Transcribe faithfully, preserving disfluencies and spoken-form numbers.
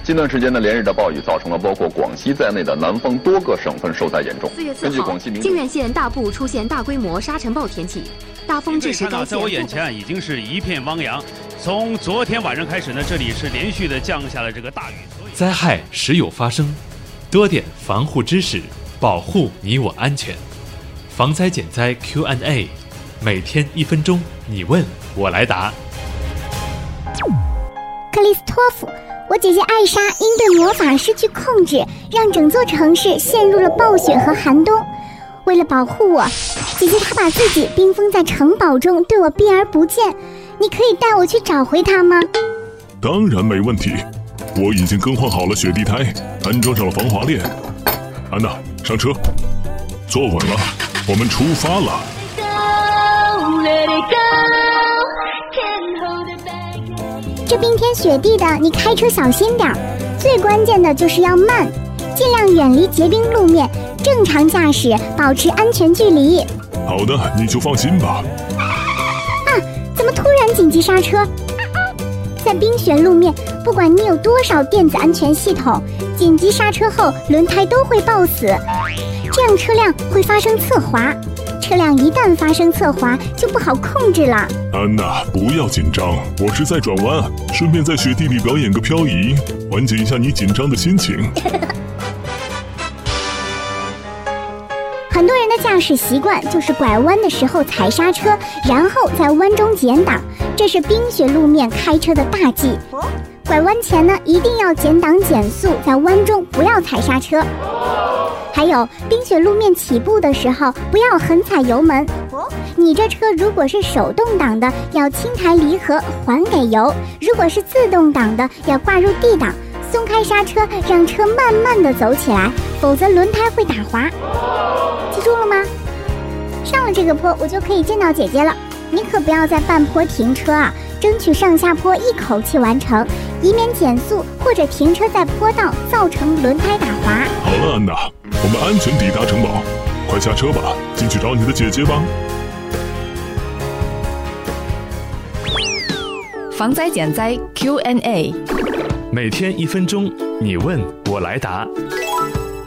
近段时间的连日的暴雨，造成了包括广西在内的南方多个省份受灾严重。 四月四号，靖远县大部出现大规模沙尘暴天气，大风致使该县。 在我眼前已经是一片汪洋。从昨天晚上开始呢，这里是连续的降下了这个大雨。 灾害时有发生，多点防护知识，保护你我安全。防灾减灾 Q and A， 每天一分钟，你问我来答。 克里斯托弗，我姐姐艾莎因对魔法失去控制，让整座城市陷入了暴雪和寒冬。为了保护我，姐姐她把自己冰封在城堡中，对我避而不见。你可以带我去找回她吗？ 当然没问题，我已经更换好了雪地胎，安装上了防滑链。安娜，上车，坐稳了，我们出发了。 这冰天雪地的，你开车小心点儿。最关键的就是要慢，尽量远离结冰路面，正常驾驶，保持安全距离。 好的，你就放心吧。 啊，怎么突然紧急刹车？在冰雪路面，不管你有多少电子安全系统，紧急刹车后轮胎都会抱死，这样车辆会发生侧滑。车辆一旦发生侧滑，就不好控制了。 安娜，不要紧张，我是在转弯，顺便在雪地里表演个漂移，缓解一下你紧张的心情。 很多人的驾驶习惯就是拐弯的时候踩刹车，然后在弯中减档，这是冰雪路面开车的大忌。拐弯前呢，一定要减档减速，在弯中不要踩刹车。还有冰雪路面起步的时候，不要狠踩油门。你这车如果是手动挡的，要轻抬离合还给油；如果是自动挡的，要挂入 D 档，松开刹车，让车慢慢的走起来，否则轮胎会打滑。记住了吗？上了这个坡，我就可以见到姐姐了。你可不要在半坡停车啊，争取上下坡一口气完成，以免减速或者停车在坡道造成轮胎打滑。 好了，安娜，我们安全抵达城堡，快下车吧，进去找你的姐姐吧。 防灾减灾 Q and A， 每天一分钟，你问我来答。